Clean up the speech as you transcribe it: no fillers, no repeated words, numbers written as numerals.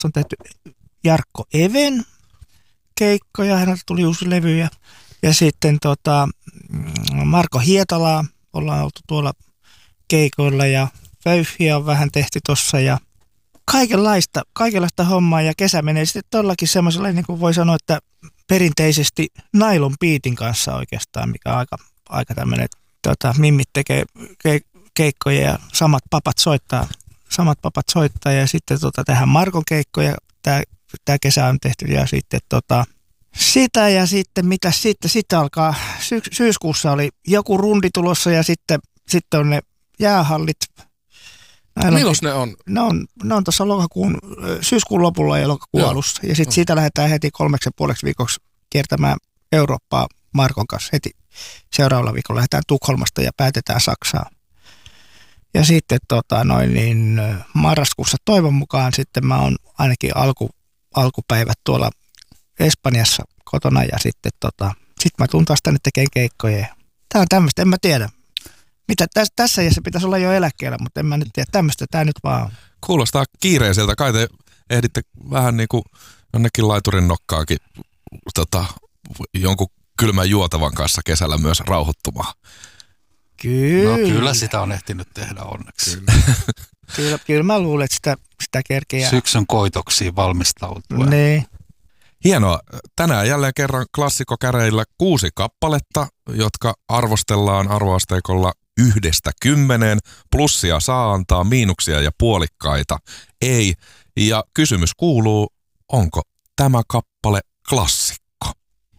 on tehty Jarkko Even keikkoja, häneltä tuli uusi levy ja sitten Marko Hietalaa ollaan oltu tuolla keikoilla ja Vöyhiä on vähän tehty tossa ja kaikenlaista hommaa ja kesä menee sitten todellakin semmoiselle, niin kuin voi sanoa, että perinteisesti nylon beatin kanssa oikeastaan, mikä on aika tämmöinen, mimmit tekee keikkoja ja samat papat soittaa ja sitten tähän Markon keikkoja tämä kesä on tehty ja sitten sitä ja sitten mitä sitten alkaa syyskuussa oli joku rundi tulossa ja sitten on ne jäähallit. Milloin ne on? Ne on tuossa syyskuun lopulla ja lokakuun alussa. Ja sitten siitä lähdetään heti 3,5 viikoksi kiertämään Eurooppaa Markon kanssa. Heti seuraavalla viikolla lähdetään Tukholmasta ja päätetään Saksaan. Ja sitten marraskuussa toivon mukaan sitten mä oon ainakin alkupäivät tuolla Espanjassa kotona ja sitten mä tuun taas tänne tekemään keikkoja. Tää on tämmöistä, en mä tiedä. Mitä tässä iässä pitäisi olla jo eläkkeellä, mutta en mä nyt tiedä. Tämmöistä tää nyt vaan on. Kuulostaa kiireiseltä. Kai te ehditte vähän niin kuin jonnekin laiturin nokkaakin jonkun kylmän juotavan kanssa kesällä myös rauhoittumaan. Kyllä. No kyllä sitä on ehtinyt tehdä onneksi. Kyllä mä luulen, että sitä kerkeää. Syksyn koitoksiin valmistautua. Niin. Hienoa. Tänään jälleen kerran klassikkokäreillä 6 kappaletta, jotka arvostellaan arvoasteikolla 1–10. Plussia saa antaa, miinuksia ja puolikkaita ei. Ja kysymys kuuluu, onko tämä kappale klassikko?